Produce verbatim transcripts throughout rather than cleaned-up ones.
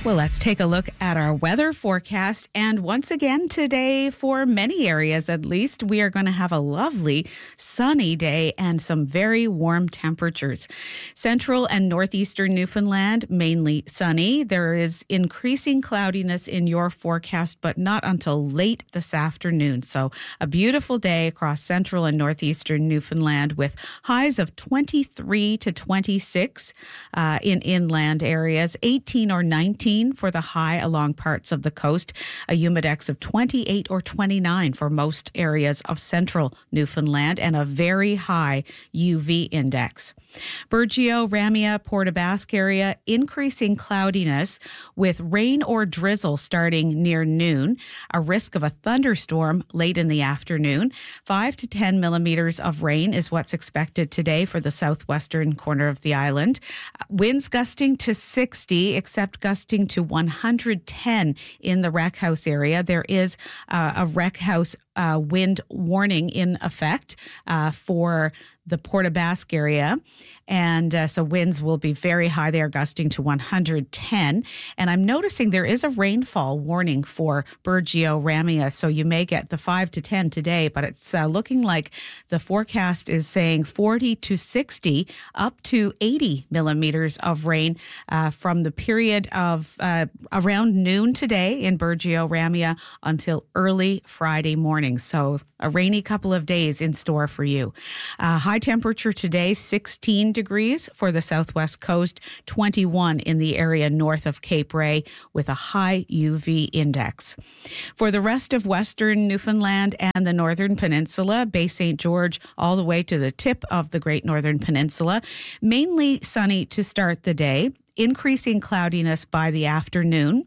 Well, let's take a look at our weather forecast. And once again today, for many areas at least, we are going to have a lovely sunny day and some very warm temperatures. Central and northeastern Newfoundland, mainly sunny. There is increasing cloudiness in your forecast, but not until late this afternoon. So a beautiful day across central and northeastern Newfoundland with highs of twenty-three to twenty-six uh, in inland areas, eighteen or nineteen for the high along parts of the coast, a humidex of twenty-eight or twenty-nine for most areas of central Newfoundland, and a very high U V index. Burgeo, Ramea, Port aux Basques area, increasing cloudiness with rain or drizzle starting near noon, a risk of a thunderstorm late in the afternoon. Five to ten millimeters of rain is what's expected today for the southwestern corner of the island. Winds gusting to sixty, except gusting to one hundred ten in the Wreck House area. There is uh, a Wreck House uh, wind warning in effect uh, for the Port aux Basques area. And uh, so winds will be very high there, gusting to one hundred ten. And I'm noticing there is a rainfall warning for Burgeo, Ramea. So you may get the five to ten today, but it's uh, looking like the forecast is saying forty to sixty, up to eighty millimeters of rain uh, from the period of uh, around noon today in Burgeo, Ramea until early Friday morning. So a rainy couple of days in store for you. Uh, high temperature today, sixteen degrees for the southwest coast, twenty-one in the area north of Cape Ray with a high U V index. For the rest of western Newfoundland and the northern peninsula, Bay Saint George all the way to the tip of the Great Northern Peninsula, mainly sunny to start the day, increasing cloudiness by the afternoon.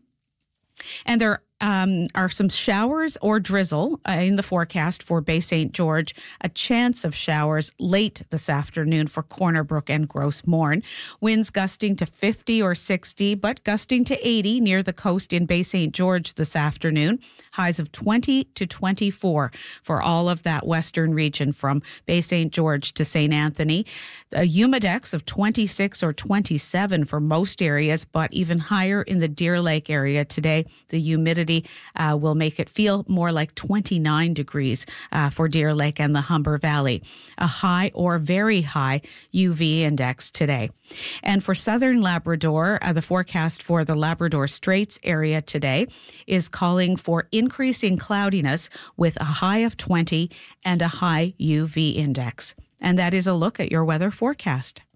And there Um, are some showers or drizzle uh, in the forecast for Bay Saint George. A chance of showers late this afternoon for Corner Brook and Gros Morne. Winds gusting to fifty or sixty, but gusting to eighty near the coast in Bay Saint George this afternoon. Highs of twenty to twenty-four for all of that western region from Bay Saint George to Saint Anthony. A humidex of twenty-six or twenty-seven for most areas, but even higher in the Deer Lake area today. The humidity Uh, will make it feel more like twenty-nine degrees uh, for Deer Lake and the Humber Valley. A high or very high U V index today. And for southern Labrador, uh, the forecast for the Labrador Straits area today is calling for increasing cloudiness with a high of twenty and a high U V index. And that is a look at your weather forecast.